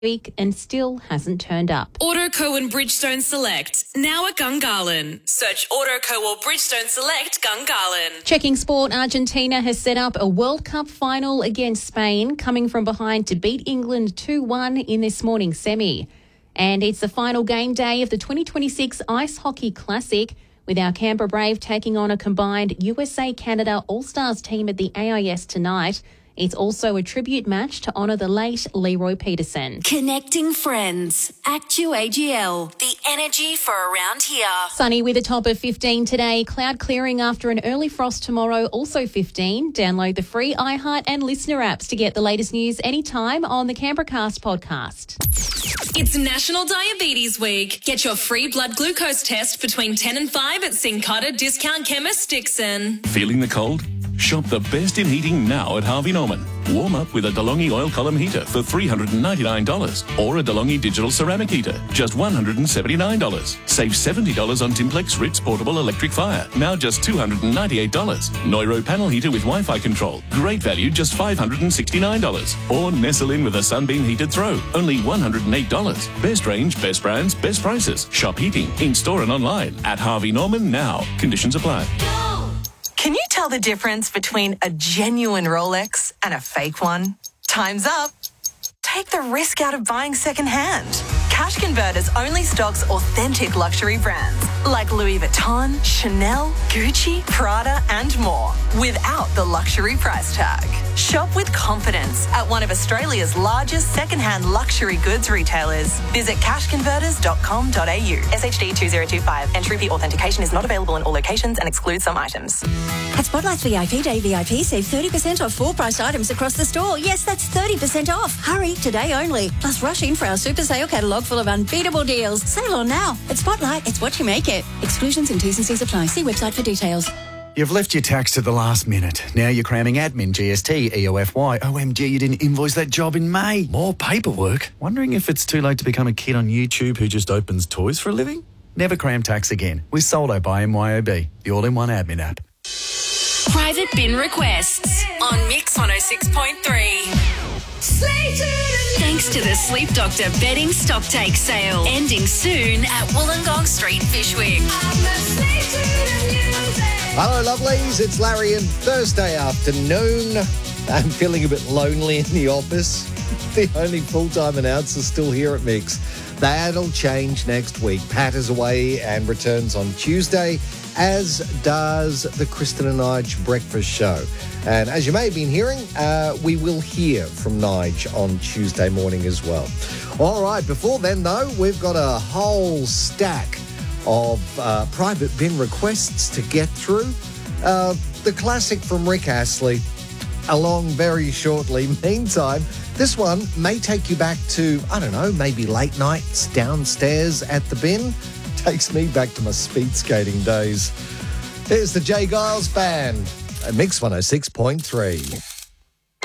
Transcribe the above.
week and still hasn't turned up. Autoco and Bridgestone Select, now at Gungahlin. Search Autoco or Bridgestone Select Gungahlin. Checking sport, Argentina has set up a World Cup final against Spain, coming from behind to beat England 2-1 in this morning's semi. And it's the final game day of the 2026 Ice Hockey Classic, with our Canberra Brave taking on a combined USA-Canada All-Stars team at the AIS tonight. It's also a tribute match to honour the late Leroy Peterson. Connecting friends. ActuAGL. The energy for around here. Sunny with a top of 15 today. Cloud clearing after an early frost tomorrow, also 15. Download the free iHeart and Listener apps to get the latest news anytime on the Canberra Cast podcast. It's National Diabetes Week. Get your free blood glucose test between 10 and 5 at Syncada Discount Chemist Dixon. Feeling the cold? Shop the best in heating now at Harvey Norman. Warm up with a DeLonghi oil column heater for $399 or a DeLonghi digital ceramic heater, just $179. Save $70 on Timplex Ritz portable electric fire, now just $298. Neuro panel heater with Wi-Fi control, great value, just $569. Or nestle in with a Sunbeam heated throw, only $108. Best range, best brands, best prices. Shop heating in store and online at Harvey Norman now. Conditions apply. Can you tell the difference between a genuine Rolex and a fake one? Time's up. Take the risk out of buying secondhand. Cash Converters only stocks authentic luxury brands like Louis Vuitton, Chanel, Gucci, Prada and more without the luxury price tag. Shop with confidence at one of Australia's largest secondhand luxury goods retailers. Visit cashconverters.com.au. SHD 2025. Entry fee authentication is not available in all locations and excludes some items. At Spotlight's VIP Day VIP, save 30% off full price items across the store. Yes, that's 30% off. Hurry, today only. Plus rush in for our super sale catalogue full of unbeatable deals. Sale on now. At Spotlight, it's what you make it. Exclusions and T's and C's apply. See website for details. You've left your tax to the last minute. Now you're cramming admin, GST, EOFY. OMG, you didn't invoice that job in May. More paperwork. Wondering if it's too late to become a kid on YouTube who just opens toys for a living? Never cram tax again with Soldo by MYOB, the all-in-one admin app. Private bin requests on Mix 106.3. Thanks to the Sleep Doctor bedding stocktake sale, ending soon at Wollongong Street, Fishwick. Hello, lovelies. It's Larry and Thursday afternoon. I'm feeling a bit lonely in the office. The only full-time announcer still here at Mix. That'll change next week. Pat is away and returns on Tuesday, as does the Kristen and Nige breakfast show. And as you may have been hearing, we will hear from Nige on Tuesday morning as well. All right, before then, though, we've got a whole stack of private bin requests to get through. The classic from Rick Astley, along very shortly. Meantime, this one may take you back to, I don't know, maybe late nights downstairs at the bin. Takes me back to my speed skating days. Here's the Jay Giles Band at Mix 106.3.